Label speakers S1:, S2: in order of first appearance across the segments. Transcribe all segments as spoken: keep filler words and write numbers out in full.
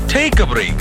S1: Take a break.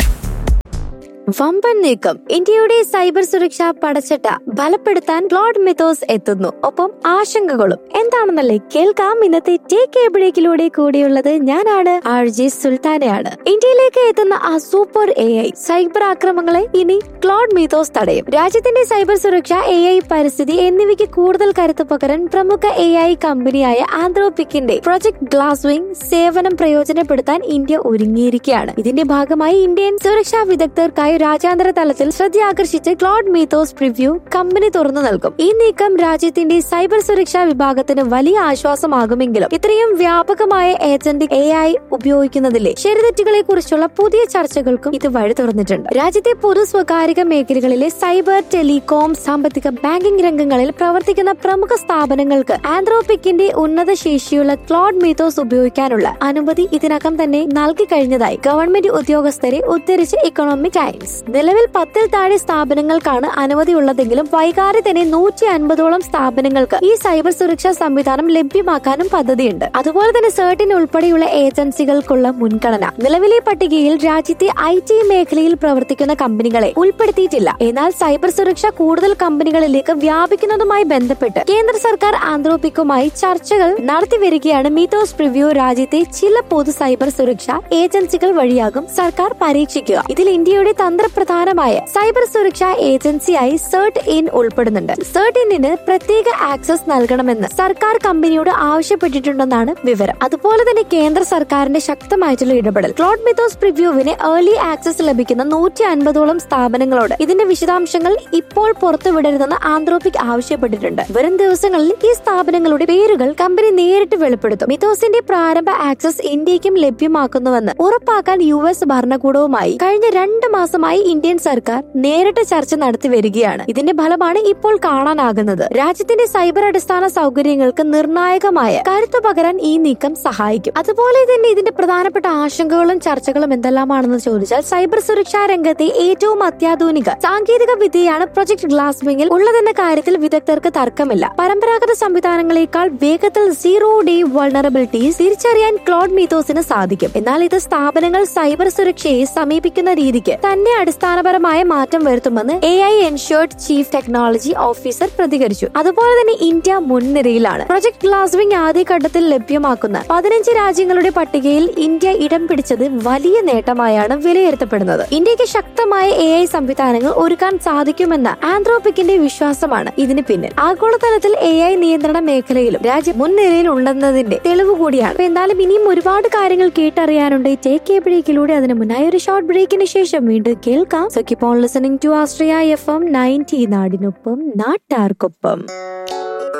S2: വമ്പൻ നീക്കം. ഇന്ത്യയുടെ സൈബർ സുരക്ഷാ പടച്ചട്ട ബലപ്പെടുത്താൻ ക്ലോഡ് മിത്തോസ് എത്തുന്നു. ഒപ്പം ആശങ്കകളും എന്താണെന്നല്ലേ കേൾക്കാം. ഇന്നത്തെ ടേക്ക് എ ബ്രേക്കിലൂടെ കൂടിയുള്ളത് ഞാനാണ് ആർ ജെ സുൽത്താനയാണ്. ഇന്ത്യയിലേക്ക് എത്തുന്ന ആ സൂപ്പർ എ ഐ സൈബർ ആക്രമണങ്ങളെ ഇനി ക്ലോഡ് മിത്തോസ് തടയും. രാജ്യത്തിന്റെ സൈബർ സുരക്ഷ, എ ഐ പരിസ്ഥിതി എന്നിവയ്ക്ക് കൂടുതൽ കരുത്ത് പകരാൻ പ്രമുഖ എ ഐ കമ്പനിയായ ആന്ത്രോപിക്കിന്റെ പ്രൊജക്ട് ഗ്ലാസ്വിംഗ് സേവനം പ്രയോജനപ്പെടുത്താൻ ഇന്ത്യ ഒരുങ്ങിയിരിക്കുകയാണ്. ഇതിന്റെ ഭാഗമായി ഇന്ത്യൻ സുരക്ഷാ വിദഗ്ധർക്കായി രാജ്യാന്തര തലത്തിൽ ശ്രദ്ധയാകർഷിച്ച് ക്ലോഡ് മീത്തോസ് പ്രിവ്യൂ കമ്പനി തുറന്നു നൽകും. ഈ നീക്കം രാജ്യത്തിന്റെ സൈബർ സുരക്ഷാ വിഭാഗത്തിന് വലിയ ആശ്വാസമാകുമെങ്കിലും ഇത്രയും വ്യാപകമായ ഏജന്റിക് എ ഐ ഉപയോഗിക്കുന്നതിലെ ശരിതെറ്റുകളെ കുറിച്ചുള്ള പുതിയ ചർച്ചകൾക്കും ഇത് വഴി തുറന്നിട്ടുണ്ട്. രാജ്യത്തെ പൊതു സ്വകാര്യ മേഖലകളിലെ സൈബർ, ടെലികോം, സാമ്പത്തിക, ബാങ്കിംഗ് രംഗങ്ങളിൽ പ്രവർത്തിക്കുന്ന പ്രമുഖ സ്ഥാപനങ്ങൾക്ക് ആന്ത്രോപിക്കിന്റെ ഉന്നത ശേഷിയുള്ള ക്ലോഡ് മീത്തോസ് ഉപയോഗിക്കാനുള്ള അനുമതി ഇതിനകം തന്നെ നൽകി കഴിഞ്ഞതായി ഗവൺമെന്റ് ഉദ്യോഗസ്ഥരെ ഉദ്ധരിച്ച് ഇക്കണോമിക് ടൈംസ്. നിലവിൽ പത്തിൽ താഴെ സ്ഥാപനങ്ങൾക്കാണ് അനുമതിയുള്ളതെങ്കിലും വൈകാതെ തന്നെ നൂറ്റി അൻപതോളം സ്ഥാപനങ്ങൾക്ക് ഈ സൈബർ സുരക്ഷാ സംവിധാനം ലഭ്യമാക്കാനും പദ്ധതിയുണ്ട്. അതുപോലെ തന്നെ സർട്ടിൻ ഉൾപ്പെടെയുള്ള ഏജൻസികൾക്കുള്ള മുൻഗണന. നിലവിലെ പട്ടികയിൽ രാജ്യത്തെ ഐ ടി മേഖലയിൽ പ്രവർത്തിക്കുന്ന കമ്പനികളെ ഉൾപ്പെടുത്തിയിട്ടില്ല. എന്നാൽ സൈബർ സുരക്ഷ കൂടുതൽ കമ്പനികളിലേക്ക് വ്യാപിക്കുന്നതുമായി ബന്ധപ്പെട്ട് കേന്ദ്ര സർക്കാർ ആന്ത്രോപിക്കുമായി ചർച്ചകൾ നടത്തിവരികയാണ്. മീത്തോസ് പ്രിവ്യൂ രാജ്യത്തെ ചില പൊതു സൈബർ സുരക്ഷാ ഏജൻസികൾ വഴിയാകും സർക്കാർ പരീക്ഷിക്കുക. ഇതിൽ ഇന്ത്യയുടെ തന്ത്രപ്രധാനമായ സൈബർ സുരക്ഷാ ഏജൻസിയായി സെർട്ട് ഇൻ ഉൾപ്പെടുന്നുണ്ട്. സെർട്ട് ഇന്നിന് പ്രത്യേക ആക്സസ് നൽകണമെന്ന് സർക്കാർ കമ്പനിയോട് ആവശ്യപ്പെട്ടിട്ടുണ്ടെന്നാണ് വിവരം. അതുപോലെ തന്നെ കേന്ദ്ര സർക്കാരിന്റെ ശക്തമായിട്ടുള്ള ഇടപെടൽ. ക്ലോഡ് മിത്തോസ് പ്രിവ്യൂവിന് ഏർലി ആക്സസ് ലഭിക്കുന്ന നൂറ്റി അൻപതോളം സ്ഥാപനങ്ങളോട് ഇതിന്റെ വിശദാംശങ്ങൾ ഇപ്പോൾ പുറത്തുവിടരുതെന്ന് ആന്ത്രോപിക് ആവശ്യപ്പെട്ടിട്ടുണ്ട്. വരും ദിവസങ്ങളിൽ ഈ സ്ഥാപനങ്ങളുടെ പേരുകൾ കമ്പനി നേരിട്ട് വെളിപ്പെടുത്തും. മിത്തോസിന്റെ പ്രാരംഭ ആക്സസ് ഇന്ത്യക്കും ലഭ്യമാക്കുന്നുവെന്ന് ഉറപ്പാക്കാൻ യു എസ് ഭരണകൂടവുമായി കഴിഞ്ഞ രണ്ട് മാസമായി ഇന്ത്യൻ സർക്കാർ നേരിട്ട് ചർച്ച നടത്തി വരികയാണ്. ഇതിന്റെ ഫലമാണ് ഇപ്പോൾ കാണാനാകുന്നത്. രാജ്യത്തിന്റെ സൈബർ അടിസ്ഥാന സൗകര്യങ്ങൾക്ക് നിർണായകമായ കരുത്തു പകരാൻ ഈ നീക്കം സഹായിക്കും. അതുപോലെ തന്നെ ഇതിന്റെ പ്രധാനപ്പെട്ട ആശങ്കകളും ചർച്ചകളും എന്തെല്ലാമാണെന്ന് ചോദിച്ചാൽ, സൈബർ സുരക്ഷാ രംഗത്തെ ഏറ്റവും അത്യാധുനിക സാങ്കേതിക വിദ്യയാണ് പ്രൊജക്ട് ഗ്ലാസ്വിംഗിൽ ഉള്ളതെന്ന കാര്യത്തിൽ വിദഗ്ധർക്ക് തർക്കമില്ല. പരമ്പരാഗത സംവിധാനങ്ങളെക്കാൾ വേഗത്തിൽ സീറോ ഡേ വൾണറബിലിറ്റീസ് തിരിച്ചറിയാൻ ക്ലോഡ് മീത്തോസിന് സാധിക്കും. എന്നാൽ ഇത് സ്ഥാപനങ്ങൾ സൈബർ സുരക്ഷയെ സമീപിക്കുന്ന രീതിക്ക് തന്നെ അടിസ്ഥാനപരമായ മാറ്റം വരുത്തുമെന്ന് A I ensured chief technology officer പ്രതികരിച്ചു. അതുപോലെ തന്നെ ഇന്ത്യ മുൻനിരയിലാണ്. പ്രൊജക്ട് ഗ്ലാസ്വിംഗ് ആദ്യഘട്ടത്തിൽ ലഭ്യമാക്കുന്ന പതിനഞ്ച് രാജ്യങ്ങളുടെ പട്ടികയിൽ ഇന്ത്യ ഇടം പിടിച്ചത് വലിയ നേട്ടമായാണ് വിലയിരുത്തപ്പെടുന്നത്. ഇന്ത്യക്ക് ശക്തമായ എ ഐ സംവിധാനങ്ങൾ ഒരുക്കാൻ സാധിക്കുമെന്ന ആന്ത്രോപിക്കിന്റെ വിശ്വാസമാണ് ഇതിന് പിന്നിൽ. ആഗോളതലത്തിൽ എ ഐ നിയന്ത്രണ മേഖലയിലും രാജ്യം മുൻനിരയിൽ ഉണ്ടെന്നതിന്റെ തെളിവ് കൂടിയാണ്. എന്തായാലും ഇനിയും ഒരുപാട് കാര്യങ്ങൾ കേട്ടറിയാനുണ്ട്. Take A ബ്രേക്കിലൂടെ. അതിന് മുന്നായി ഒരു ഷോർട്ട് ബ്രേക്കിന് ശേഷം വീണ്ടും കേൾക്കാം. So keep on listening to Austria F M ninety, നാടിനൊപ്പം നാട്ടാർക്കൊപ്പം.